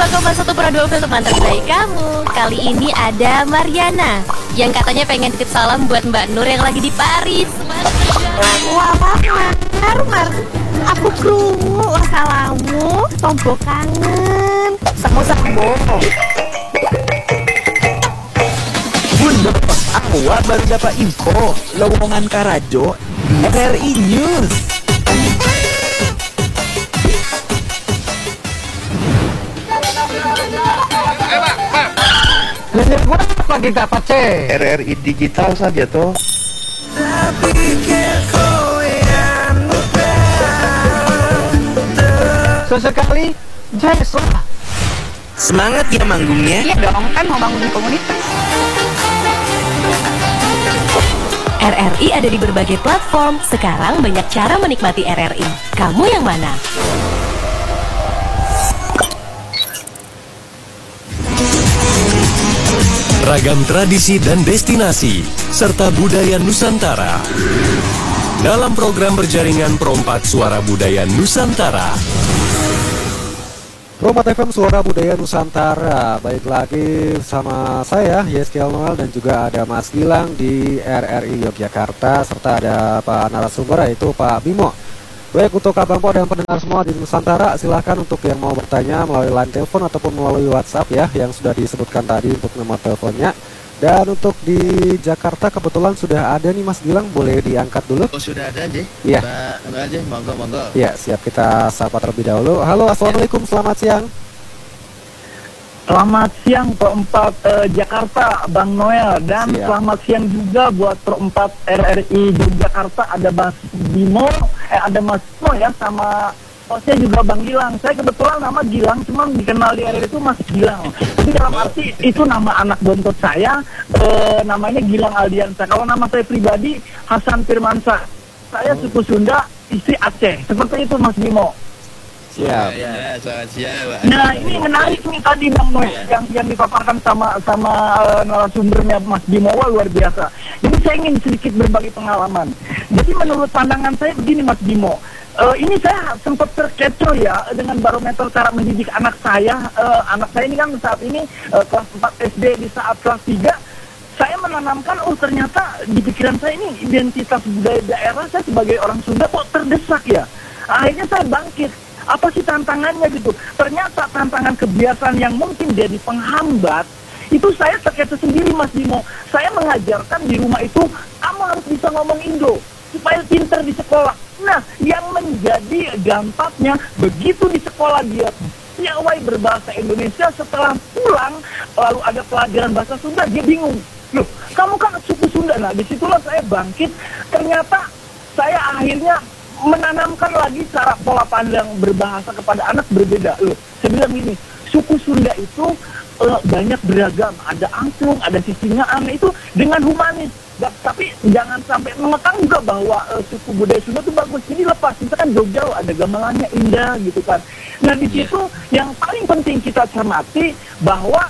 102,1 Pro 2 teman terbaik kamu. Kali ini ada Mariana yang katanya pengen titip salam buat Mbak Nur yang lagi di Paris. Wah, Mar, aku krungu salamu, tombo kangen, sambo. Bunda, aku baru dapat info lowongan Karajo di RRI News. Nenek gua apa kita pace? RRI digital saja toh. Sesekali jazz lah. Semangat ya manggungnya. Iya dong, kan mau bangun komunitas. RRI ada di berbagai platform. Sekarang banyak cara menikmati RRI. Kamu yang mana? Ragam tradisi dan destinasi, serta budaya Nusantara. Dalam program berjaringan Pro4 Suara Budaya Nusantara. Pro4 FM Suara Budaya Nusantara. Baik lagi sama saya Yeskiel Noel dan juga ada Mas Gilang di RRI Yogyakarta, serta ada Pak narasumber yaitu Pak Bimo. Baik, untuk Abang Po dan pendengar semua di Nusantara, silahkan untuk yang mau bertanya melalui line telepon ataupun melalui WhatsApp ya, yang sudah disebutkan tadi untuk nomor teleponnya. Dan untuk di Jakarta kebetulan sudah ada nih Mas Gilang, boleh diangkat dulu? Oh, sudah ada aja. Iya. Enggak aja, monggo. Ya, siap, kita sapa terlebih dahulu. Halo, assalamualaikum, selamat siang. Selamat siang Pro4 Jakarta, Bang Noel. Dan Siap. selamat siang juga buat Pro4 RRI Jakarta. Ada Mas Bimo, ada Mas Bimo ya, sama hostnya juga Bang Gilang. Saya kebetulan nama Gilang, cuma dikenal di RRI itu Mas Gilang. Jadi dalam arti itu nama anak bontot saya, namanya Gilang Aldiansa. Kalau nama saya pribadi Hasan Firmansyah. Saya suku Sunda, istri Aceh. Seperti itu Mas Bimo. Siap. Ya, selamat siang, Pak. Nah, ini menarik nih tadi Bang Noel yang dipaparkan sama narasumbernya Mas Bimo, wah, luar biasa. Jadi saya ingin sedikit berbagi pengalaman. Jadi menurut pandangan saya begini Mas Bimo, ini saya sempat terkecoh ya dengan barometer cara mendidik anak saya. Anak saya ini kan saat ini kelas 4 SD, di saat kelas 3 saya menanamkan, oh ternyata di pikiran saya ini identitas budaya daerah saya sebagai orang Sunda kok terdesak ya. Akhirnya saya bangkit. Apa sih tantangannya gitu? Ternyata tantangan kebiasaan yang mungkin jadi penghambat, itu saya terkecoh sendiri Mas Bimo. Saya mengajarkan di rumah itu, kamu harus bisa ngomong Indo, supaya pinter di sekolah. Nah, yang menjadi dampaknya, begitu di sekolah dia piawai berbahasa Indonesia, setelah pulang, lalu ada pelajaran bahasa Sunda, dia bingung. Loh, kamu kan suku Sunda. Nah, disitulah saya bangkit. Ternyata saya akhirnya menanamkan lagi cara pola pandang berbahasa kepada anak berbeda. Loh, saya bilang gini, suku Sunda itu banyak beragam, ada angklung, ada sisingaan, itu dengan humanis. Tapi jangan sampai mengekang juga bahwa suku budaya Sunda itu bagus. Jadi lepas, misalkan Jogja ada gamelannya indah gitu kan. Nah, di situ yang paling penting kita cermati bahwa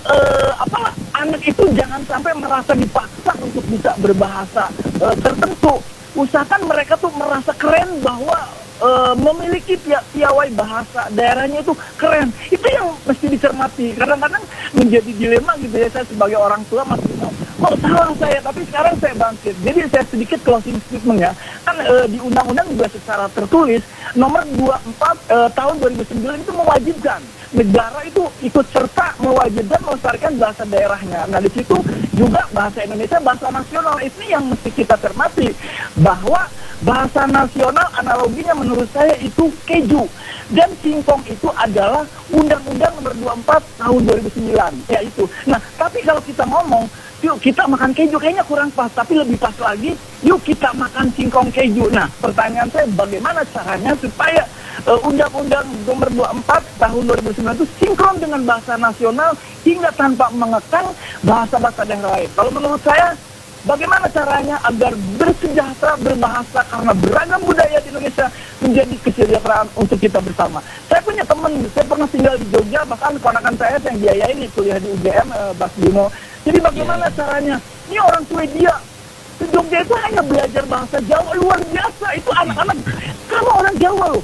anak itu jangan sampai merasa dipaksa untuk bisa berbahasa tertentu. Usahakan mereka tuh merasa keren bahwa memiliki piawai bahasa daerahnya itu keren. Itu yang mesti dicermati. Kadang-kadang menjadi dilema gitu ya, saya sebagai orang tua masih kok salah saya, tapi sekarang saya bangkit. Jadi saya sedikit closing statement ya. Kan di undang-undang juga secara tertulis nomor 24 tahun 2009 itu mewajibkan negara itu ikut serta mewajibkan melestarikan bahasa daerahnya. Nah, di situ juga bahasa Indonesia bahasa nasional. Ini yang mesti kita cermati, bahwa bahasa nasional analoginya menurut saya itu keju, dan singkong itu adalah Undang-Undang nomor 24 tahun 2009 ya itu. Nah, tapi kalau kita ngomong yuk kita makan keju, kayaknya kurang pas, tapi lebih pas lagi yuk kita makan singkong keju. Nah, pertanyaan saya, bagaimana caranya supaya Undang-Undang nomor 24 tahun 2009 itu sinkron dengan bahasa nasional hingga tanpa mengekang bahasa-bahasa daerah lain. Kalau menurut saya, bagaimana caranya agar bersejahtera berbahasa, karena beragam budaya di Indonesia menjadi kesejahteraan untuk kita bersama. Saya punya teman, saya pernah tinggal di Jogja, bahkan keponakan saya yang biayain kuliah di UGM, Mas Bimo. Jadi bagaimana caranya? Ini orang Swedia di Jogja itu hanya belajar bahasa Jawa, luar biasa. Itu anak-anak, kamu orang Jawa loh.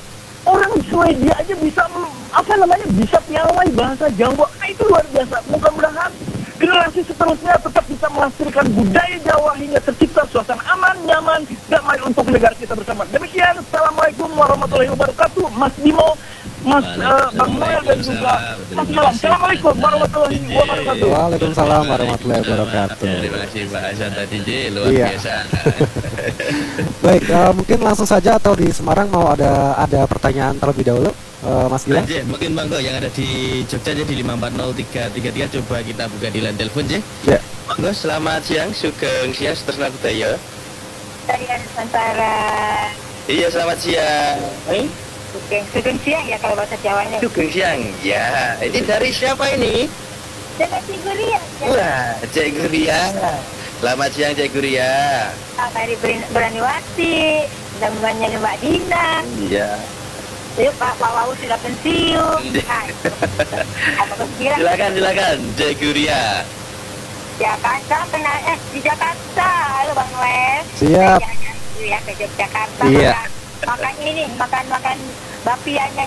Orang Swedia aja bisa bisa piawai bahasa Jawa. Nah, itu luar biasa. Mudah-mudahan generasi seterusnya tetap bisa melestarikan budaya Jawa hingga tercipta suasana aman, nyaman, damai untuk negara kita bersama. Demikian, Assalamualaikum warahmatullahi wabarakatuh. Mas Bimo, Mas Bang Noel dan juga Mas Malam. Assalamualaikum warahmatullahi wabarakatuh. Waalaikumsalam warahmatullahi wabarakatuh. Terima kasih Pak Hasan tadi J, luar Iya. biasa. Baik, mungkin langsung saja atau di Semarang mau ada pertanyaan terlebih dahulu, Mas Gilang? J, mungkin monggo yang ada di Jogja J, di 540-333 coba kita buka di line telepon J. Ya. Monggo, selamat siang, sugeng siang, Sutresna Budaya. Dari Nusantara. Iya, selamat siang. Sugeng siang ya kalau bahasa Jawanya. Sugeng siang. Ya, ini dari siapa ini? Dengan Siguria. Wah, Cek Guria. Selamat siang Cek Guria. Dari Beraniwati. Temannya Mbak Dina. Iya. Pak Wawu sudah pensiun. Silakan Cek Guria. Jakarta di Jakarta. Halo Bang Noel. Siap. Ya ke Yogyakarta. Iya. Makan bapiannya.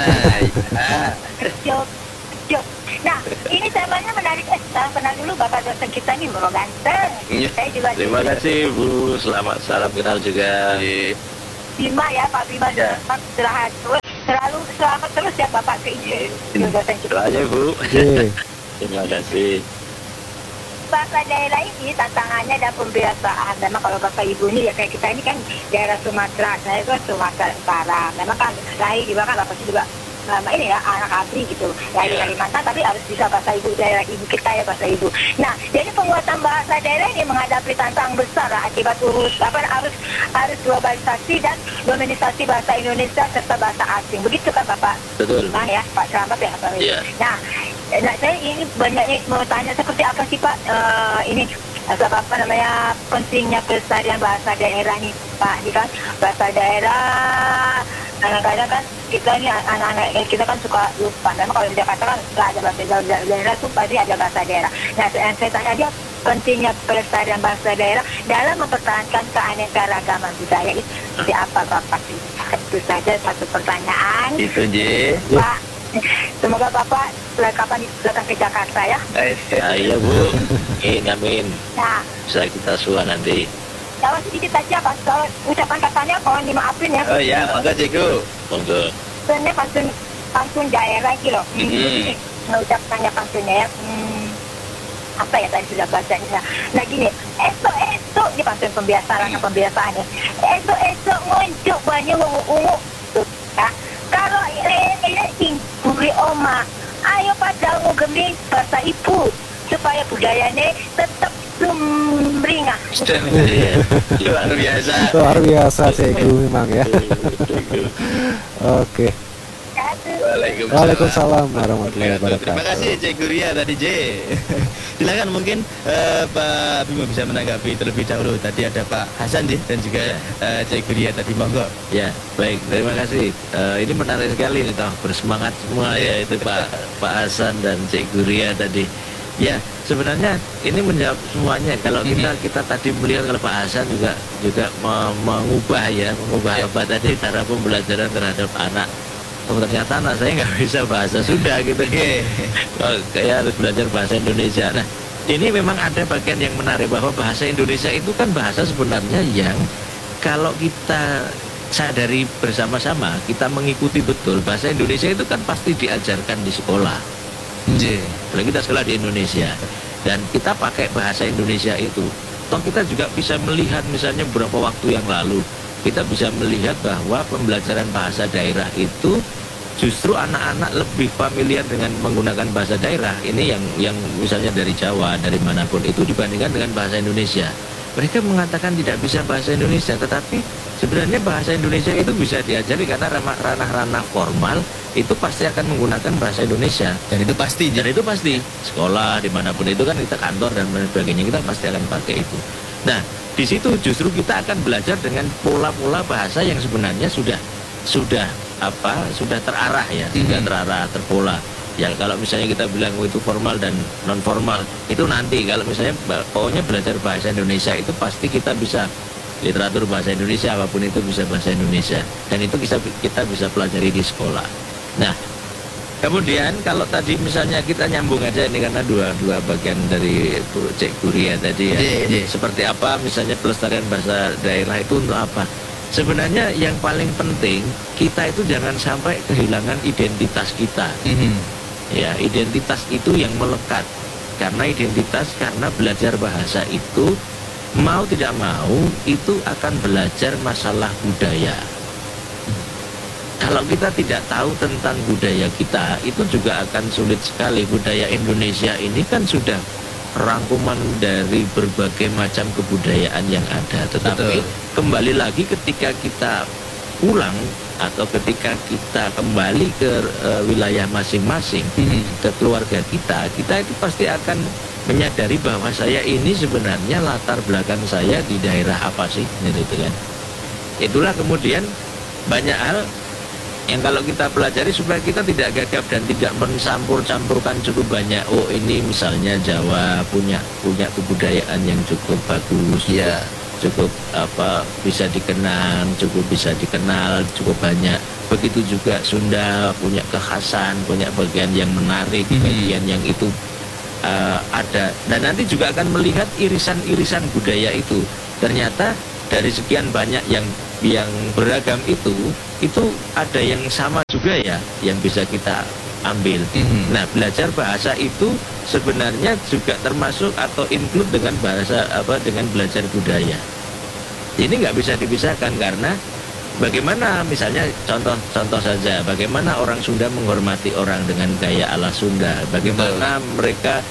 Kecil. Nah, ini temanya menarik. Salam kenal dulu Bapak dosen kita nih, Bro Ganteng. Saya juga Terima kasih Bu, selamat salam kenal juga. Bima ya, Pak Bima. Ya. Selalu selamat terus ya Bapak ke dosen kita. Doanya Bu. Oke. Terima kasih. Bahasa daerah ini tantangannya dan pembiasaan. Memang kalau Bapak Ibu ini ya kayak kita ini kan daerah Sumatera, saya itu Sumatera Utara. Memang kan lahir juga kan Bapak juga ini ya anak abri gitu dari Kalimantan, tapi harus bisa bahasa ibu daerah ibu kita ya, bahasa ibu. Nah, jadi penguatan bahasa daerah ini menghadapi tantangan besar akibat harus globalisasi dan dominisasi bahasa Indonesia serta bahasa asing. Begitu kan Bapak? Betul. Nah ya Pak Selamat ya Pak. Iya. Nah, saya ini banyaknya mau tanya seperti apa sih Pak ini apa namanya pentingnya pelestarian bahasa daerah nih Pak? Ini kan bahasa daerah kadang-kadang kan kita ini anak-anak kita kan suka lupa. Memang kalau di Jakarta kan nggak ada bahasa daerah tuh pasti ada bahasa daerah. Nah, saya tanya dia pentingnya pelestarian bahasa daerah dalam mempertahankan keanekaragaman budaya itu seperti apa Bapak? Itu saja satu pertanyaan. Itu J. Pak, semoga Bapak kapan datang ke Jakarta ya. Iya Bu. Amin. Nah, Bisa kita suah nanti. kalau sedikit aja Pak, kalau ucapan katanya mohon dimaafin ya. Oh ya, monggo Cikgu. Monggo. Sebenarnya pantun daerah gitu loh. Ucapannya pantunnya ya. Apa ya tadi sudah bacanya. Nah gini, esok ini pantun pembiasaan ya. Esok muncul banyak ungu-ungu. Ya. Kalau ini buri oma, ayo pada ungu gembing bahasa ibu supaya budayanya tetap sumringah. Luar biasa. Luar biasa Cikgu memang ya. Oke. Waalaikumsalam warahmatullahi Terima wabarakatuh. kasih Cek Guria tadi J. Silakan mungkin Pak Bimo bisa menanggapi terlebih dahulu. Tadi ada Pak Hasan J dan juga Cek Guria tadi, monggo. Ya, baik, terima kasih. Ini menarik sekali nih, toh bersemangat semua ya itu Pak Hasan dan Cik Guria tadi. Ya, sebenarnya ini menjawab semuanya. Kalau kita tadi melihat kalau Pak Hasan juga mengubah apa tadi cara pembelajaran terhadap anak. Oh, ternyata anak saya nggak bisa bahasa Sunda gitu. Kayak harus belajar bahasa Indonesia. Nah, ini memang ada bagian yang menarik bahwa bahasa Indonesia itu kan bahasa sebenarnya yang kalau kita sadari bersama-sama, kita mengikuti betul bahasa Indonesia itu kan pasti diajarkan di sekolah. Kalau kita sekolah di Indonesia dan kita pakai bahasa Indonesia itu, toh kita juga bisa melihat misalnya beberapa waktu yang lalu kita bisa melihat bahwa pembelajaran bahasa daerah itu justru anak-anak lebih familiar dengan menggunakan bahasa daerah ini yang misalnya dari Jawa, dari manapun itu dibandingkan dengan bahasa Indonesia. Mereka mengatakan tidak bisa bahasa Indonesia, tetapi sebenarnya bahasa Indonesia itu bisa diajari karena ranah-ranah formal itu pasti akan menggunakan bahasa Indonesia. Dan itu pasti. Sekolah dimanapun itu kan kita kantor dan sebagainya kita pasti akan pakai itu. Nah, di situ justru kita akan belajar dengan pola-pola bahasa yang sebenarnya sudah terarah ya, sudah terarah, terpola. Ya kalau misalnya kita bilang itu formal dan non formal itu nanti kalau misalnya pokoknya belajar bahasa Indonesia itu pasti kita bisa literatur bahasa Indonesia, apapun itu bisa bahasa Indonesia, dan itu kita bisa pelajari di sekolah. Nah, kemudian kalau tadi misalnya kita nyambung aja ini karena dua bagian dari Cik Guria tadi ya, seperti apa misalnya pelestarian bahasa daerah itu untuk apa? Sebenarnya yang paling penting kita itu jangan sampai kehilangan identitas kita. Ya, identitas itu yang melekat. Karena belajar bahasa itu mau tidak mau itu akan belajar masalah budaya. Kalau kita tidak tahu tentang budaya kita, itu juga akan sulit sekali. Budaya Indonesia ini kan sudah rangkuman dari berbagai macam kebudayaan yang ada. Tetapi kembali lagi ketika kita pulang atau ketika kita kembali ke wilayah masing-masing, ke keluarga kita itu pasti akan menyadari bahwa saya ini sebenarnya latar belakang saya di daerah apa sih, gitu kan. Itulah kemudian banyak hal yang kalau kita pelajari supaya kita tidak gagap dan tidak mencampur-campurkan cukup banyak. Oh, ini misalnya Jawa punya kebudayaan yang cukup bagus, ya, cukup bisa dikenang, cukup bisa dikenal, cukup banyak. Begitu juga Sunda punya kekhasan, punya bagian yang menarik, bagian yang itu ada, dan nanti juga akan melihat irisan-irisan budaya itu. Ternyata dari sekian banyak yang beragam itu ada yang sama juga ya yang bisa kita ambil. Nah, belajar bahasa itu sebenarnya juga termasuk atau include dengan dengan belajar budaya. Ini nggak bisa dipisahkan karena bagaimana misalnya contoh saja bagaimana orang Sunda menghormati orang dengan gaya ala Sunda, bagaimana mereka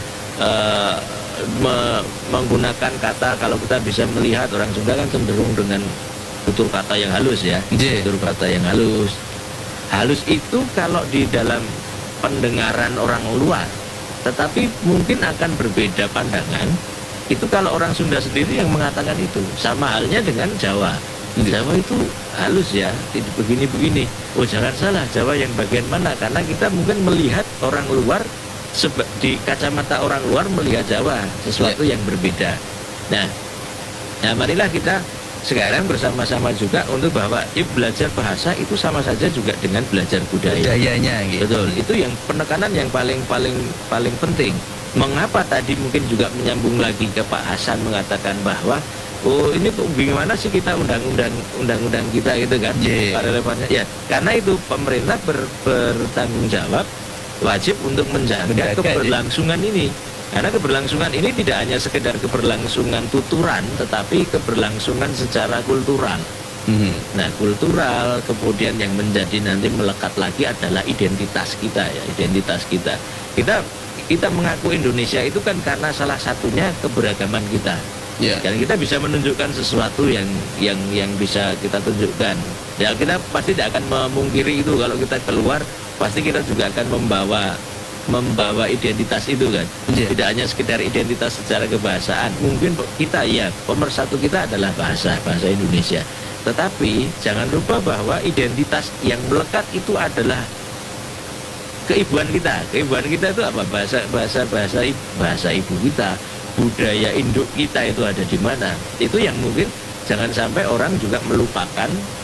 menggunakan kata, kalau kita bisa melihat orang Sunda kan cenderung dengan tutur kata yang halus ya, tutur kata yang halus itu kalau di dalam pendengaran orang luar, tetapi mungkin akan berbeda pandangan itu kalau orang Sunda sendiri yang mengatakan itu. Sama halnya dengan Jawa. Jawa itu halus ya, tidak begini-begini. Oh, jangan salah, Jawa yang bagian mana? Karena kita mungkin melihat orang luar, di kacamata orang luar melihat Jawa sesuatu yang berbeda. Nah, marilah kita sekarang bersama-sama juga untuk bahwa belajar bahasa itu sama saja juga dengan belajar budayanya. Gitu. Betul, itu yang penekanan yang paling penting. Mengapa tadi mungkin juga menyambung lagi ke Pak Hasan mengatakan bahwa oh, ini kok gimana sih kita undang-undang kita gitu kan? Relevannya ya, karena itu pemerintah bertanggung jawab wajib untuk menjaga keberlangsungan ini. Karena keberlangsungan ini tidak hanya sekedar keberlangsungan tuturan, tetapi keberlangsungan secara kultural. Nah, kultural kemudian yang menjadi nanti melekat lagi adalah identitas kita ya, identitas kita. Kita mengaku Indonesia itu kan karena salah satunya keberagaman kita. Dan kita bisa menunjukkan sesuatu yang bisa kita tunjukkan. Ya, kita pasti tidak akan memungkiri itu. Kalau kita keluar pasti kita juga akan membawa identitas itu kan. Tidak hanya sekedar identitas secara kebahasaan. Mungkin kita ya pemersatu kita adalah bahasa Indonesia. Tetapi jangan lupa bahwa identitas yang melekat itu adalah keibuan kita. Keibuan kita itu apa? Bahasa ibu kita. Budaya induk kita itu ada di mana? Itu yang mungkin jangan sampai orang juga melupakan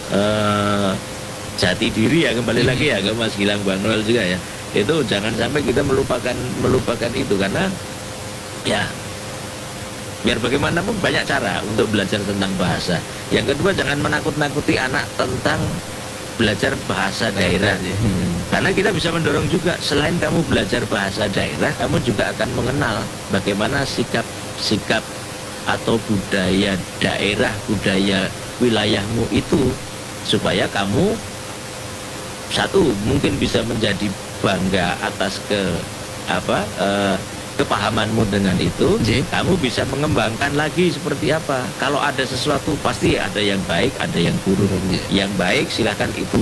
jati diri ya, kembali lagi ya ke Mas Gilang, Bang Noel juga ya. Itu jangan sampai kita melupakan itu, karena ya biar bagaimanapun banyak cara untuk belajar tentang bahasa. Yang kedua, jangan menakut-nakuti anak tentang belajar bahasa daerah. Karena kita bisa mendorong juga, selain kamu belajar bahasa daerah, kamu juga akan mengenal bagaimana sikap atau budaya daerah, budaya wilayahmu itu, supaya kamu satu mungkin bisa menjadi bangga atas kepahamanmu dengan itu. Kamu bisa mengembangkan lagi seperti apa. Kalau ada sesuatu pasti ada yang baik, ada yang buruk. Yang baik silahkan itu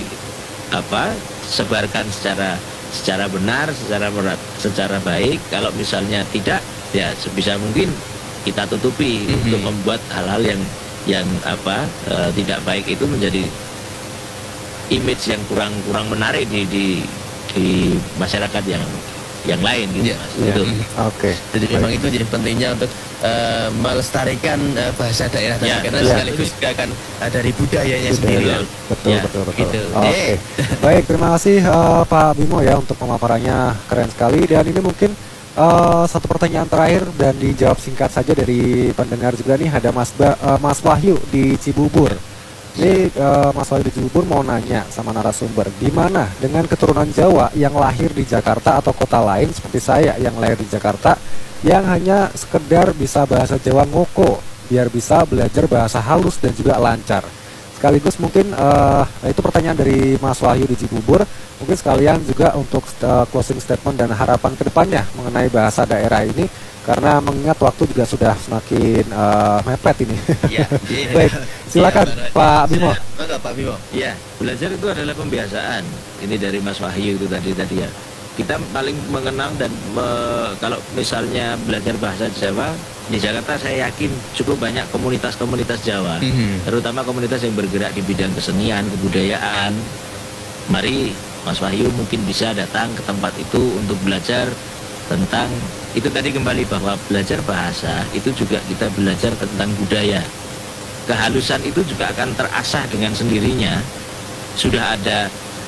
sebarkan secara benar, secara baik. Kalau misalnya tidak, ya sebisa mungkin kita tutupi untuk membuat hal-hal yang tidak baik itu menjadi image yang kurang menarik di masyarakat yang lain gitu Iya. Mas. Iya. Itu. Oke. Jadi memang itu jadi pentingnya untuk melestarikan bahasa daerah tadi, Ya, karena betul. sekaligus juga akan dari budayanya sendiri. Betul. Betul, Ya, betul, betul. gitu. Oke. Baik, terima kasih Pak Bimo ya untuk pemaparannya keren sekali. Dan ini mungkin satu pertanyaan terakhir dan dijawab singkat saja dari pendengar juga nih. Ada Mas Wahyu di Cibubur. Ini Mas Wahyu di Cibubur mau nanya sama narasumber, gimana dengan keturunan Jawa yang lahir di Jakarta atau kota lain seperti saya yang lahir di Jakarta, yang hanya sekedar bisa bahasa Jawa ngoko biar bisa belajar bahasa halus dan juga lancar. Sekaligus mungkin itu pertanyaan dari Mas Wahyu di Cibubur. Mungkin sekalian juga untuk closing statement dan harapan kedepannya mengenai bahasa daerah ini, karena mengingat waktu juga sudah semakin mepet ini. Iya. Baik, silakan Pak Bimo. Maka Pak Bimo. Ya, belajar itu adalah pembiasaan. Ini dari Mas Wahyu itu tadi ya. Kita paling mengenal dan kalau misalnya belajar bahasa Jawa di Jakarta, saya yakin cukup banyak komunitas-komunitas Jawa, terutama komunitas yang bergerak di bidang kesenian, kebudayaan. Mari Mas Wahyu mungkin bisa datang ke tempat itu untuk belajar tentang itu tadi, kembali bahwa belajar bahasa itu juga kita belajar tentang budaya. Kehalusan itu juga akan terasah dengan sendirinya. Sudah ada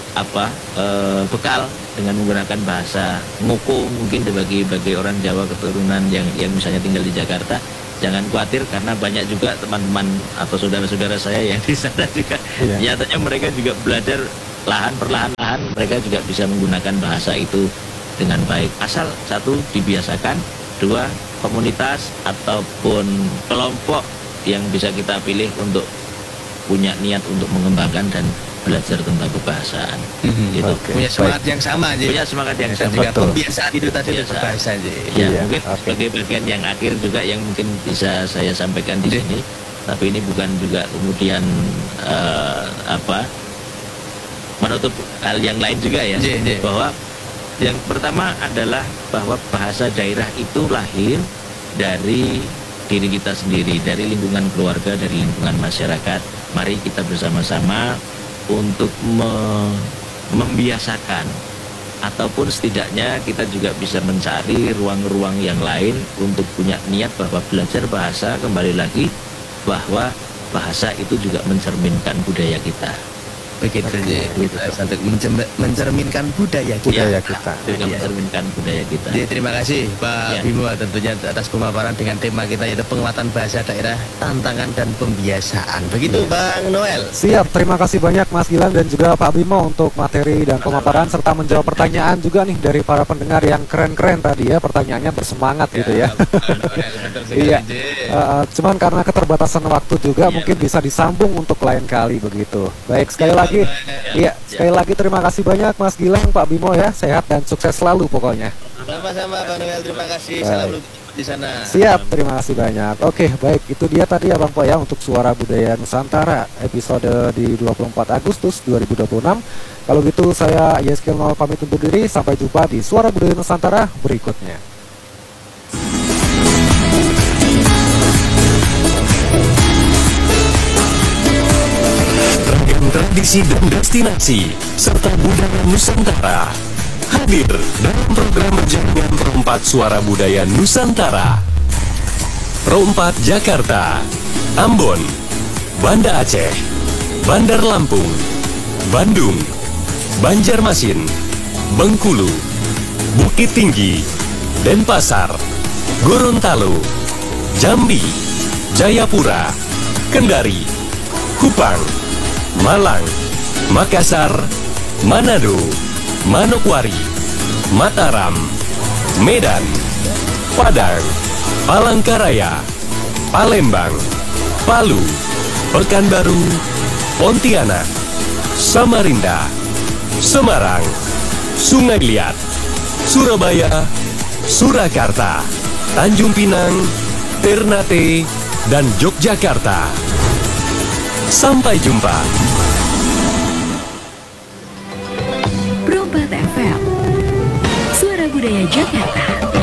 bekal dengan menggunakan bahasa ngoko mungkin bagi orang Jawa keturunan yang misalnya tinggal di Jakarta. Jangan khawatir, karena banyak juga teman-teman atau saudara-saudara saya yang di sana juga nyatanya mereka juga belajar perlahan-lahan mereka juga bisa menggunakan bahasa itu dengan baik, asal satu dibiasakan, dua komunitas ataupun kelompok yang bisa kita pilih untuk punya niat untuk mengembangkan dan belajar tentang kebahasaan. Gitu. Punya semangat yang sama aja. Punya semangat yang Dan sama. juga pembiasaan itu tadi untuk bahasa aja. Ya, Iya, mungkin oke. sebagai bagian yang akhir juga yang mungkin bisa saya sampaikan di sini, tapi ini bukan juga kemudian menutup hal yang lain juga ya, bahwa yang pertama adalah bahwa bahasa daerah itu lahir dari diri kita sendiri, dari lingkungan keluarga, dari lingkungan masyarakat. Mari kita bersama-sama untuk membiasakan, ataupun setidaknya kita juga bisa mencari ruang-ruang yang lain untuk punya niat bahwa belajar bahasa, kembali lagi bahwa bahasa itu juga mencerminkan budaya kita. Begitu aja. Untuk mencerminkan budaya kita. Juga mencerminkan budaya kita. Jadi terima kasih Pak Bimo tentunya atas pemaparan dengan tema kita, yaitu penguatan bahasa daerah, tantangan dan pembiasaan. Begitu Bang Noel. Siap, terima kasih banyak Mas Gilang dan juga Pak Bimo untuk materi dan pemaparan serta menjawab pertanyaan juga nih dari para pendengar yang keren-keren tadi ya, pertanyaannya bersemangat gitu ya. Iya. Cuman karena keterbatasan waktu juga mungkin bisa disambung untuk lain kali begitu. Baik, sekali lagi sekali lagi terima kasih banyak Mas Gilang, Pak Bimo ya, sehat dan sukses selalu pokoknya. Sama-sama Bang Noel, terima kasih. Salam di sana. Siap, terima kasih banyak. Oke, baik, itu dia tadi Abang Po ya untuk Suara Budaya Nusantara episode di 24 Agustus 2026. Kalau gitu saya Yeskel Noel pamit undur diri, sampai jumpa di Suara Budaya Nusantara berikutnya. Tradisi dan destinasi serta budaya Nusantara hadir dalam program jaringan Perompak Suara Budaya Nusantara. Perompak Jakarta, Ambon, Banda Aceh, Bandar Lampung, Bandung, Banjarmasin, Bengkulu, Bukit Tinggi, Denpasar, Gorontalo, Jambi, Jayapura, Kendari, Kupang, Malang, Makassar, Manado, Manokwari, Mataram, Medan, Padang, Palangkaraya, Palembang, Palu, Pekanbaru, Pontianak, Samarinda, Semarang, Sungai Liat, Surabaya, Surakarta, Tanjung Pinang, Ternate, dan Yogyakarta. Sampai jumpa. Perompak FM, Suara Budaya Jakarta.